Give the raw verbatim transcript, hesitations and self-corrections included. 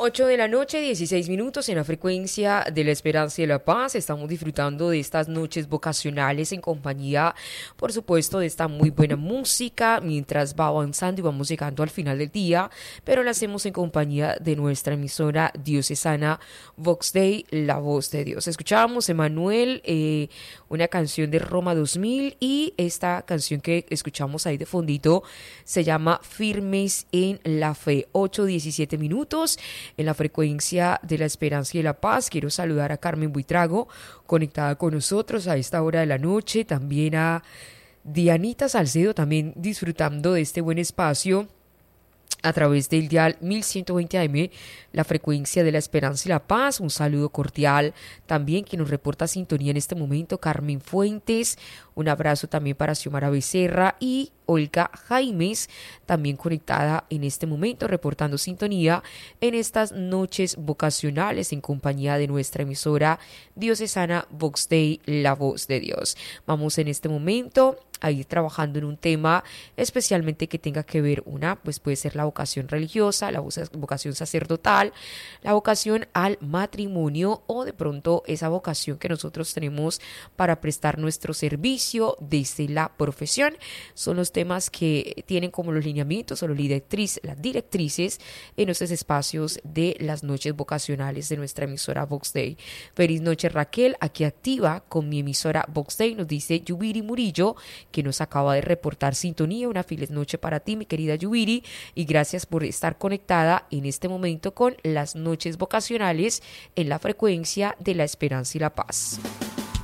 ocho de la noche, dieciséis minutos en la frecuencia de la Esperanza y de la Paz. Estamos disfrutando de estas noches vocacionales en compañía, por supuesto, de esta muy buena música mientras va avanzando y vamos llegando al final del día, pero lo hacemos en compañía de nuestra emisora diocesana Vox Dei, la voz de Dios. Escuchábamos Emanuel, eh, una canción de Roma dos mil, y esta canción que escuchamos ahí de fondito se llama Firmes en la Fe. Ocho diecisiete minutos en la frecuencia de la Esperanza y de la Paz. Quiero saludar a Carmen Buitrago, conectada con nosotros a esta hora de la noche, también a Dianita Salcedo, también disfrutando de este buen espacio a través del dial mil ciento veinte A M, la frecuencia de la Esperanza y la Paz. Un saludo cordial también que nos reporta sintonía en este momento, Carmen Fuentes. Un abrazo también para Xiomara Becerra y Olga Jaimes, también conectada en este momento, reportando sintonía en estas noches vocacionales en compañía de nuestra emisora diocesana Vox Dei, la voz de Dios. Vamos en este momento a ir trabajando en un tema especialmente que tenga que ver, una, pues puede ser la vocación religiosa, la vocación sacerdotal, la vocación al matrimonio o de pronto esa vocación que nosotros tenemos para prestar nuestro servicio desde la profesión. Son los temas que tienen como los lineamientos o los directrices, las directrices en estos espacios de las noches vocacionales de nuestra emisora Vox Dei. Feliz noche, Raquel, aquí activa con mi emisora Vox Dei, nos dice Yubiri Murillo, que nos acaba de reportar sintonía. Una feliz noche para ti, mi querida Yubiri, y gracias por estar conectada en este momento con las noches vocacionales en la frecuencia de la Esperanza y la Paz.